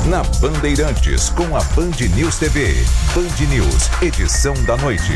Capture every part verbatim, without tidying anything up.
na Bandeirantes, com a Band News T V. Band News, edição da noite.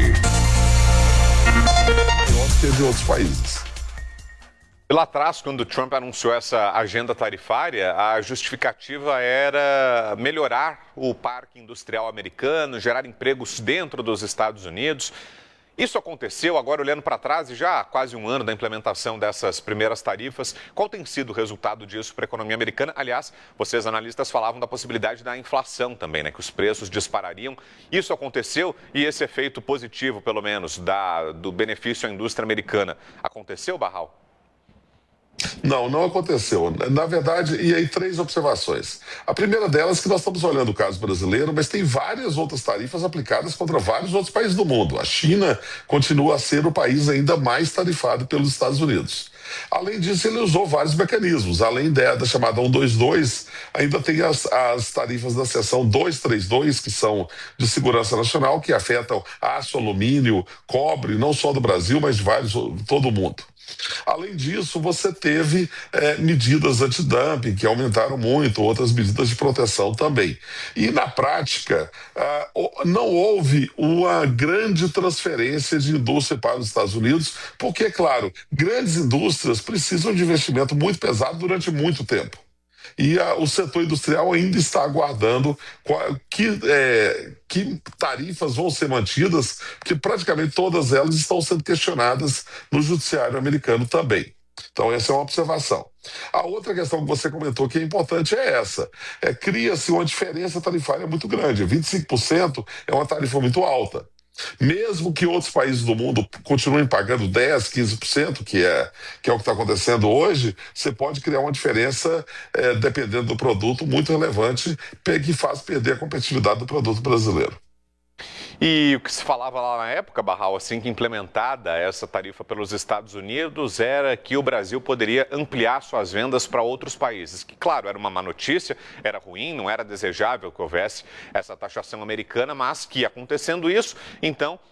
De outros países. Lá atrás, quando Trump anunciou essa agenda tarifária, a justificativa era melhorar o parque industrial americano, gerar empregos dentro dos Estados Unidos. Isso aconteceu, agora olhando para trás, e já há quase um ano da implementação dessas primeiras tarifas. Qual tem sido o resultado disso para a economia americana? Aliás, vocês analistas falavam da possibilidade da inflação também, né? Que os preços disparariam. Isso aconteceu e esse efeito positivo, pelo menos, da, do benefício à indústria americana, aconteceu, Barral? Não, não aconteceu. Na verdade, e aí três observações. A primeira delas é que nós estamos olhando o caso brasileiro, mas tem várias outras tarifas aplicadas contra vários outros países do mundo. A China continua a ser o país ainda mais tarifado pelos Estados Unidos. Além disso, ele usou vários mecanismos. Além da, da chamada cento e vinte e dois, ainda tem as, as tarifas da seção duzentos e trinta e dois, que são de segurança nacional, que afetam aço, alumínio, cobre, não só do Brasil, mas de vários, todo mundo. Além disso, você teve é, medidas antidumping que aumentaram muito, outras medidas de proteção também. E na prática, ah, não houve uma grande transferência de indústria para os Estados Unidos, porque, claro, grandes indústrias precisam de investimento muito pesado durante muito tempo. E a, o setor industrial ainda está aguardando qual, que, é, que tarifas vão ser mantidas, porque praticamente todas elas estão sendo questionadas no judiciário americano também. Então, essa é uma observação. A outra questão que você comentou que é importante é essa. É, cria-se uma diferença tarifária muito grande. vinte e cinco por cento é uma tarifa muito alta. Mesmo que outros países do mundo continuem pagando dez, quinze por cento, que é, que é o que está acontecendo hoje, você pode criar uma diferença, é, dependendo do produto, muito relevante, que faz perder a competitividade do produto brasileiro. E o que se falava lá na época, Barral, assim que implementada essa tarifa pelos Estados Unidos, era que o Brasil poderia ampliar suas vendas para outros países. Que, claro, era uma má notícia, era ruim, não era desejável que houvesse essa taxação americana, mas que acontecendo isso, então